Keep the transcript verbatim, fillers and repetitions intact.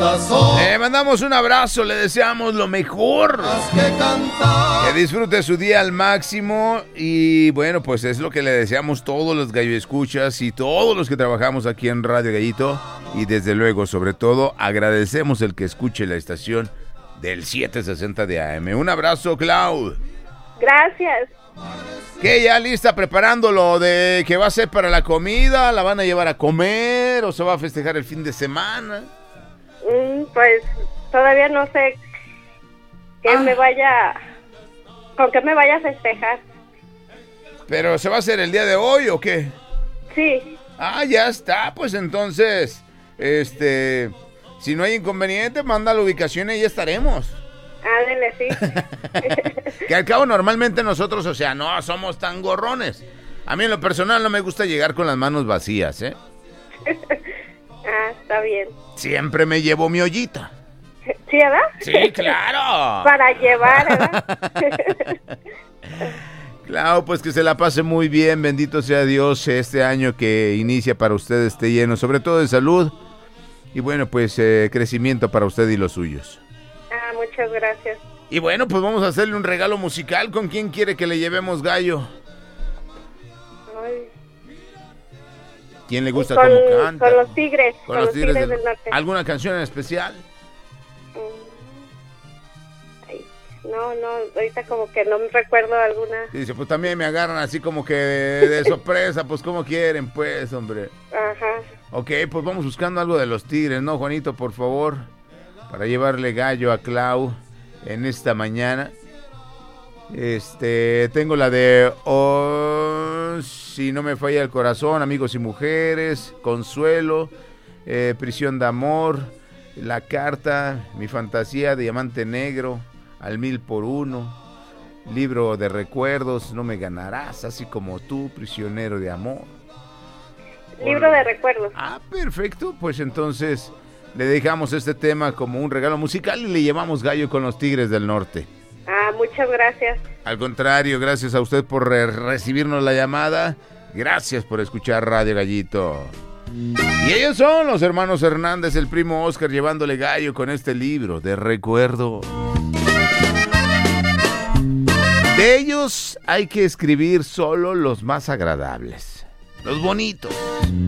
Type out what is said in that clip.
corazón. Le mandamos un abrazo, le deseamos lo mejor. Que, cantar. que disfrute su día al máximo. Y bueno, pues es lo que le deseamos todos los gallo escuchas y todos los que trabajamos aquí en Radio Gallito. Y desde luego, sobre todo, agradecemos el que escuche la estación del setecientos sesenta de A M. Un abrazo, Clau. Gracias. ¿Qué, ya lista preparándolo de qué va a ser para la comida? ¿La van a llevar a comer o se va a festejar el fin de semana? Mm, pues todavía no sé qué Ah. me vaya, con qué me vaya a festejar. ¿Pero se va a hacer el día de hoy o qué? Sí. Ah, ya está, pues entonces, este, si no hay inconveniente, manda la ubicación y ya estaremos. Ándele, sí. Que al cabo normalmente nosotros, o sea, no somos tan gorrones. A mí en lo personal no me gusta llegar con las manos vacías, ¿eh? Ah, está bien. Siempre me llevo mi ollita. ¿Sí, verdad? Sí, claro. Para llevar, ¿verdad? Claro, pues que se la pase muy bien, bendito sea Dios, este año que inicia para usted esté lleno, sobre todo de salud, y bueno, pues eh, crecimiento para usted y los suyos. Ah, muchas gracias. Y bueno, pues vamos a hacerle un regalo musical. ¿Con quién quiere que le llevemos gallo? Ay. ¿Quién le gusta Con, cómo canta? con los tigres, Con con los los tigres, tigres del... del norte. ¿Alguna canción en especial? Ay, no, no, ahorita como que no me recuerdo alguna. Y dice, pues también me agarran así como que de, de sorpresa, pues como quieren, pues, hombre. Ajá. Ok, pues vamos buscando algo de los tigres, ¿no, Juanito? Por favor, para llevarle gallo a Clau en esta mañana. Este, tengo la de oh, si no me falla el corazón, amigos y mujeres, Consuelo, eh, Prisión de amor, La carta, Mi fantasía, Diamante negro, Al mil por uno, Libro de recuerdos, No me ganarás, Así como tú, Prisionero de amor. Libro de recuerdos. Ah, perfecto, pues entonces le dejamos este tema como un regalo musical y le llevamos gallo con los Tigres del Norte. Ah, muchas gracias. Al contrario, gracias a usted por re- recibirnos la llamada. Gracias por escuchar Radio Gallito. Y ellos son los hermanos Hernández, el primo Oscar, llevándole gallo con este libro de recuerdo. De ellos hay que escribir solo los más agradables, los bonitos.